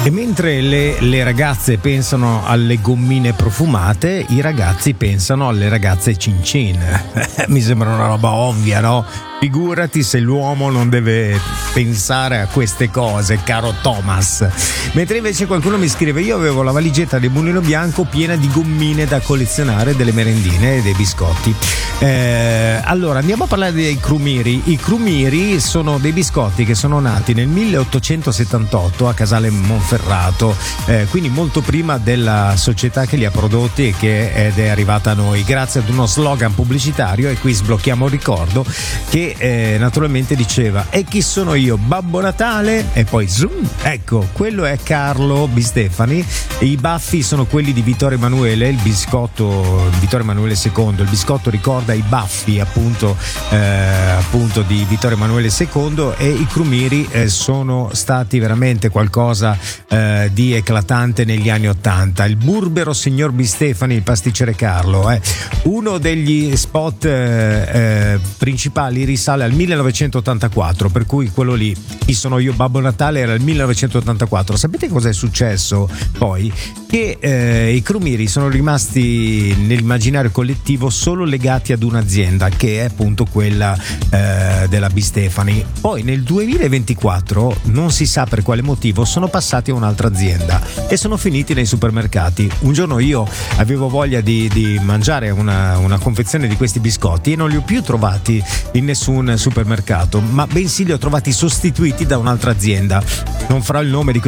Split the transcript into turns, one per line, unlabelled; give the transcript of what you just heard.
E mentre le ragazze pensano alle gommine profumate, i ragazzi pensano alle ragazze cin cin. Mi sembra una roba ovvia, no? Figurati se l'uomo non deve pensare a queste cose, caro Thomas. Mentre invece qualcuno mi scrive: io avevo la valigetta del Mulino Bianco piena di gommine da collezionare, delle merendine e dei biscotti. Allora andiamo a parlare dei crumiri. I crumiri sono dei biscotti che sono nati nel 1878 a Casale Monferrato, quindi molto prima della società che li ha prodotti ed è arrivata a noi grazie ad uno slogan pubblicitario, e qui sblocchiamo il ricordo, che naturalmente diceva: e chi sono io, Babbo Natale? E poi zoom, ecco, quello è Carlo Bistefani. I baffi sono quelli di Vittorio Emanuele, il biscotto Vittorio Emanuele II, il biscotto ricorda i baffi appunto di Vittorio Emanuele II, e i crumiri sono stati veramente qualcosa di eclatante negli anni '80. Il burbero signor Bistefani, il pasticcere Carlo, uno degli spot principali risale al 1984, per cui quello lì, chi sono io, Babbo Natale, era il 1984. Sapete cosa è successo poi? Che i crumiri sono rimasti nell'immaginario collettivo solo legati ad un'azienda, che è appunto quella della Bistefani. Poi nel 2024, non si sa per quale motivo, sono passati a un'altra azienda e sono finiti nei supermercati. Un giorno io avevo voglia di mangiare una confezione di questi biscotti e non li ho più trovati in nessun supermercato, ma bensì li ho trovati sostituiti da un'altra azienda. Non farò il nome di